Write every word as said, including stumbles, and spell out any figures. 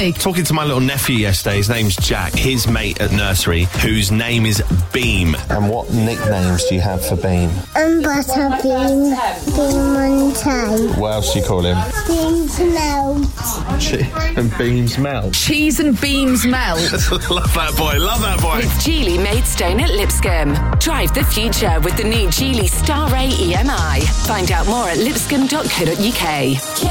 Lovely. Talking to my little nephew yesterday, his name's Jack, his mate at nursery, whose name is Beam. And what nicknames do you have for Beam? Um, Butterbeam, Beam and Tay. What else do you call him? Beams melt. Cheese and Beams melt. Cheese and beams melt. Love that boy, love that boy. With Geely Maidstone at Lipscomb. Drive the future with the new Geely Star Ray E M I. Find out more at lipscomb dot co dot uk.